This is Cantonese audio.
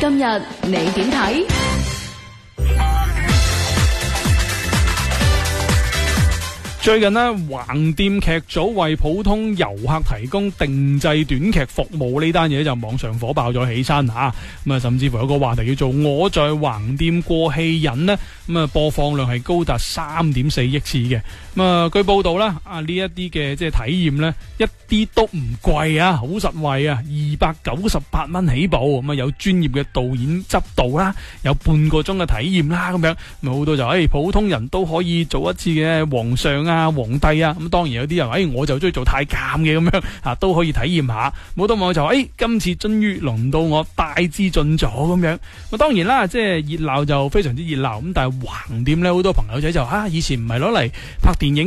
今日你點睇？ 最近呢，橫店劇組為普通遊客提供定製短劇服務呢單嘢就網上火爆咗起身吓，咁啊甚至乎有個話題叫做我在橫店過氣癮呢，咁啊播放量係高達3.4億次嘅。咁啊據報道啦，呢一啲嘅即係體驗呢，一啲都唔貴啊，好實惠啊，298蚊起步，咁啊有專業嘅導演執導啦，有半個鐘嘅體驗啦，咁樣咁好多就普通人都可以做一次嘅皇上啊、皇帝啊，咁當然有啲人我就中意做太監嘅咁樣都可以體驗下。好多網友就今次終於輪到我大資進咗咁樣。咁當然啦，即係熱鬧就非常之熱鬧，咁但係橫店咧好多朋友仔就以前唔係攞嚟拍電影